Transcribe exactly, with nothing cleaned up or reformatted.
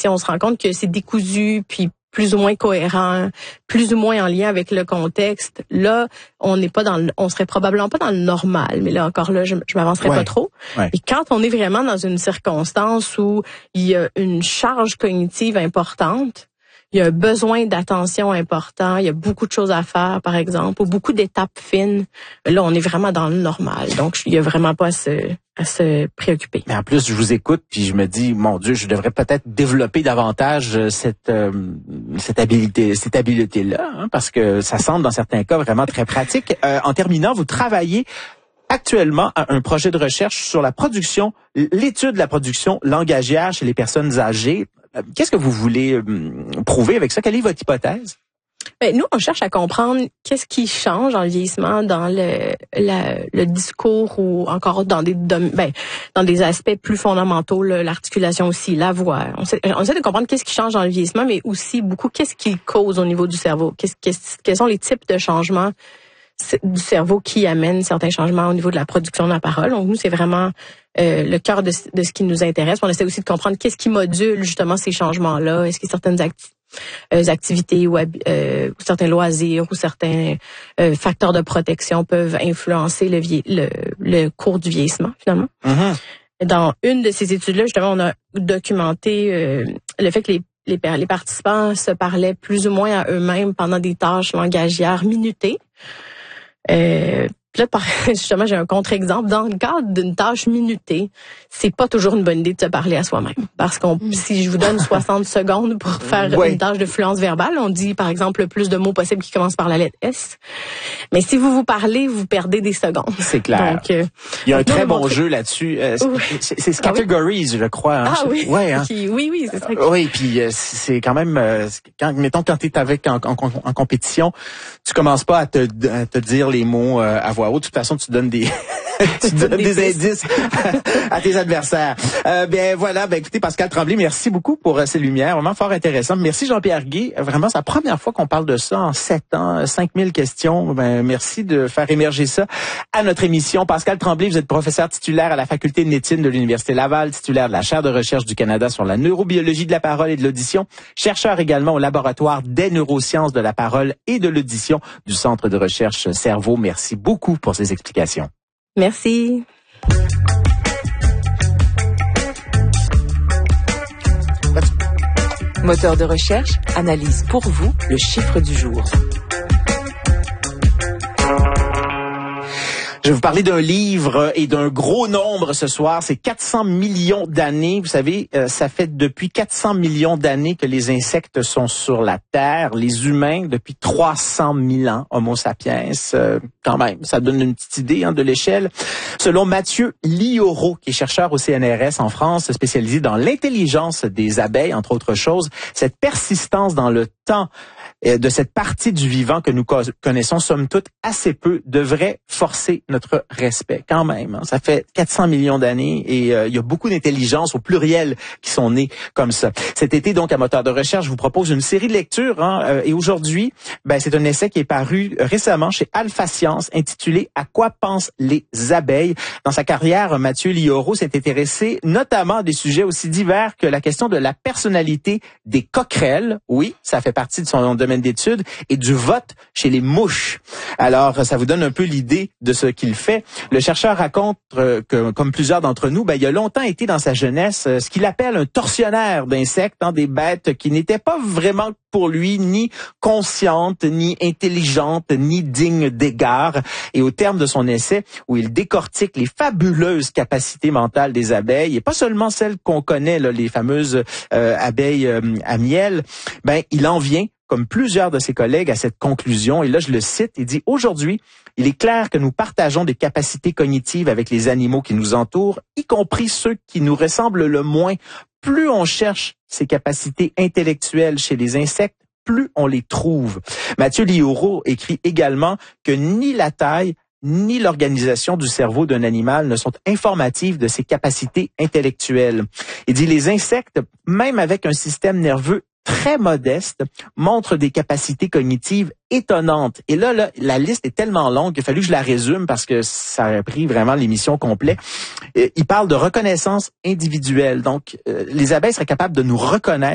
si on se rend compte que c'est décousu, puis plus ou moins cohérent, plus ou moins en lien avec le contexte, là, on n'est pas dans le, on serait probablement pas dans le normal, mais là encore là, je, je m'avancerai ouais. pas trop. Ouais. Et quand on est vraiment dans une circonstance où il y a une charge cognitive importante, il y a un besoin d'attention important, il y a beaucoup de choses à faire, par exemple, ou beaucoup d'étapes fines. Là, on est vraiment dans le normal. Donc, il y a vraiment pas à se, à se préoccuper. Mais en plus, je vous écoute, puis je me dis, mon Dieu, je devrais peut-être développer davantage cette euh, cette habilité, cette habileté-là, hein, parce que ça semble, dans certains cas, vraiment très pratique. Euh, en terminant, vous travaillez actuellement à un projet de recherche sur la production, l'étude de la production langagière chez les personnes âgées. Qu'est-ce que vous voulez euh, prouver avec ça? Quelle est votre hypothèse? Ben, nous, on cherche à comprendre qu'est-ce qui change en vieillissement dans le, la, le discours ou encore dans des ben, dans des aspects plus fondamentaux, l'articulation aussi, la voix. On, sait, on essaie de comprendre qu'est-ce qui change dans le vieillissement, mais aussi beaucoup qu'est-ce qui cause au niveau du cerveau. Qu'est-ce, qu'est-ce, quels sont les types de changements du cerveau qui amènent certains changements au niveau de la production de la parole. Donc, nous, c'est vraiment euh, le cœur de, de ce qui nous intéresse. On essaie aussi de comprendre qu'est-ce qui module justement ces changements-là. Est-ce qu'il y a certaines acti- euh, activités ou, euh, ou certains loisirs ou certains euh, facteurs de protection peuvent influencer le, vie- le, le cours du vieillissement, finalement. Mm-hmm. Dans une de ces études-là, justement, on a documenté euh, le fait que les Les, les participants se parlaient plus ou moins à eux-mêmes pendant des tâches langagières minutées. Euh, là, par, justement, j'ai un contre-exemple. Dans le cadre d'une tâche minutée, c'est pas toujours une bonne idée de se parler à soi-même. Parce qu'on, mm. si je vous donne soixante secondes pour faire ouais. une tâche de fluence verbale, on dit, par exemple, le plus de mots possible qui commencent par la lettre S. Mais si vous vous parlez, vous perdez des secondes. C'est clair. Donc, euh, il y a un très bon montrer... jeu là-dessus. Euh, c'est, c'est Categories, ah oui? je crois. Hein? Ah oui. Ouais, hein? Qui, oui, oui, c'est ça. Euh, oui, puis euh, c'est quand même, euh, quand, mettons, quand tu es avec en, en, en compétition, tu commences pas à te, à te dire les mots euh, à voix haute. De toute façon, tu donnes des... tu donnes des, des indices à tes adversaires. Euh, bien voilà, ben écoutez Pascal Tremblay, merci beaucoup pour euh, ces lumières, vraiment fort intéressant. Merci Jean-Pierre Guay, vraiment c'est la première fois qu'on parle de ça en sept ans, cinq mille questions. Ben merci de faire émerger ça à notre émission. Pascal Tremblay, vous êtes professeur titulaire à la faculté de médecine de l'Université Laval, titulaire de la chaire de recherche du Canada sur la neurobiologie de la parole et de l'audition, chercheur également au laboratoire des neurosciences de la parole et de l'audition du Centre de recherche Cerveau. Merci beaucoup pour ces explications. Merci. Moteur de recherche analyse pour vous le chiffre du jour. Je vais vous parler d'un livre et d'un gros nombre ce soir. C'est quatre cents millions d'années. Vous savez, euh, ça fait depuis quatre cents millions d'années que les insectes sont sur la Terre. Les humains, depuis trois cent mille ans, Homo sapiens. Euh, quand même, ça donne une petite idée hein, de l'échelle. Selon Mathieu Lioro, qui est chercheur au C N R S en France, spécialisé dans l'intelligence des abeilles, entre autres choses, cette persistance dans le temps de cette partie du vivant que nous connaissons, somme toute, assez peu, devrait forcer notre respect. Quand même, hein, ça fait quatre cents millions d'années et euh, il y a beaucoup d'intelligences au pluriel qui sont nées comme ça. Cet été, donc, à Moteur de recherche, je vous propose une série de lectures. Hein, euh, et aujourd'hui, ben, c'est un essai qui est paru récemment chez Alpha Science, intitulé « À quoi pensent les abeilles ?» Dans sa carrière, Mathieu Lioro s'est intéressé notamment à des sujets aussi divers que la question de la personnalité des coquerelles. Oui, ça fait partie de son domaine d'études, et du vote chez les mouches. Alors, ça vous donne un peu l'idée de ce qu'il fait. Le chercheur raconte euh, que, comme plusieurs d'entre nous, ben, il a longtemps été dans sa jeunesse euh, ce qu'il appelle un tortionnaire d'insectes, hein, des bêtes qui n'étaient pas vraiment pour lui ni conscientes, ni intelligentes, ni dignes d'égard. Et au terme de son essai, où il décortique les fabuleuses capacités mentales des abeilles, et pas seulement celles qu'on connaît, là, les fameuses euh, abeilles euh, à miel, ben, il en vient comme plusieurs de ses collègues, à cette conclusion. Et là, je le cite, il dit « Aujourd'hui, il est clair que nous partageons des capacités cognitives avec les animaux qui nous entourent, y compris ceux qui nous ressemblent le moins. Plus on cherche ces capacités intellectuelles chez les insectes, plus on les trouve. » Mathieu Lioro écrit également que ni la taille ni l'organisation du cerveau d'un animal ne sont informatives de ses capacités intellectuelles. Il dit « Les insectes, même avec un système nerveux très modeste, montre des capacités cognitives étonnantes. » Et là, là, la liste est tellement longue qu'il a fallu que je la résume parce que ça a pris vraiment l'émission complète. Il parle de reconnaissance individuelle. Donc, euh, les abeilles seraient capables de nous reconnaître